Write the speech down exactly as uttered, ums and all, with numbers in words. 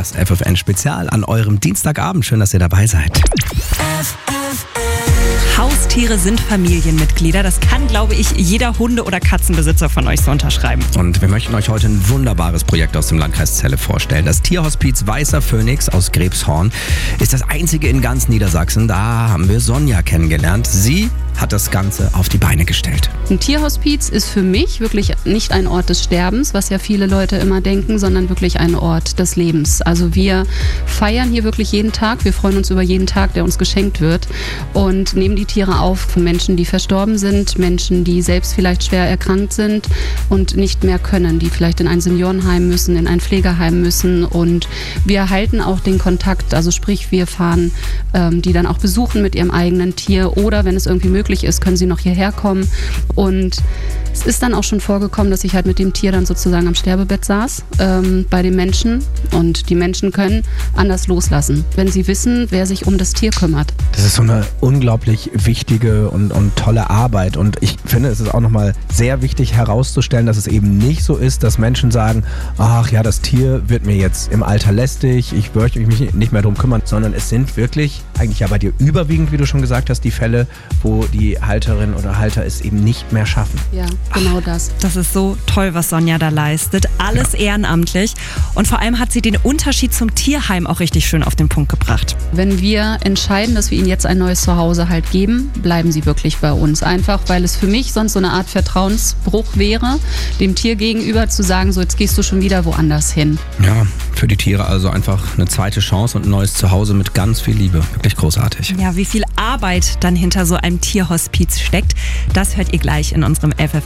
das F F N-Spezial an eurem Dienstagabend. Schön, dass ihr dabei seid. Haustiere sind Familienmitglieder. Das kann, glaube ich, jeder Hunde- oder Katzenbesitzer von euch so unterschreiben. Und wir möchten euch heute ein wunderbares Projekt aus dem Landkreis Celle vorstellen. Das Tierhospiz Weißer Phönix aus Grebshorn ist das einzige in ganz Niedersachsen. Da haben wir Sonja kennengelernt. Sie hat das Ganze auf die Beine gestellt. Ein Tierhospiz ist für mich wirklich nicht ein Ort des Sterbens, was ja viele Leute immer denken, sondern wirklich ein Ort des Lebens. Also wir feiern hier wirklich jeden Tag. Wir freuen uns über jeden Tag, der uns geschenkt wird und nehmen die Tiere auf von Menschen, die verstorben sind, Menschen, die selbst vielleicht schwer erkrankt sind und nicht mehr können, die vielleicht in ein Seniorenheim müssen, in ein Pflegeheim müssen, und wir halten auch den Kontakt, also sprich, wir fahren ähm, die dann auch besuchen mit ihrem eigenen Tier, oder wenn es irgendwie möglich ist, können sie noch hierher kommen. Und es ist dann auch schon vorgekommen, dass ich halt mit dem Tier dann sozusagen am Sterbebett saß, ähm, bei den Menschen, und die Menschen können anders loslassen, wenn sie wissen, wer sich um das Tier kümmert. Das ist so eine unglaublich wichtige und, und tolle Arbeit, und ich finde, es ist auch nochmal sehr wichtig herauszustellen, dass es eben nicht so ist, dass Menschen sagen, ach ja, das Tier wird mir jetzt im Alter lästig, ich möchte mich nicht mehr drum kümmern, sondern es sind wirklich, eigentlich ja bei dir überwiegend, wie du schon gesagt hast, die Fälle, wo die Halterin oder Halter es eben nicht mehr schaffen. Ja, genau das. Das ist so toll, was Sonja da leistet. Alles ja. ehrenamtlich. Und vor allem hat sie den Unterschied zum Tierheim auch richtig schön auf den Punkt gebracht. Wenn wir entscheiden, dass wir ihnen jetzt ein neues Zuhause halt geben, bleiben sie wirklich bei uns. Einfach, weil es für mich sonst so eine Art Vertrauensbruch wäre, dem Tier gegenüber zu sagen, so jetzt gehst du schon wieder woanders hin. Ja, für die Tiere also einfach eine zweite Chance und ein neues Zuhause mit ganz viel Liebe. Wirklich großartig. Ja, wie viel Arbeit dann hinter so einem Tierhospiz steckt, das hört ihr gleich in unserem F F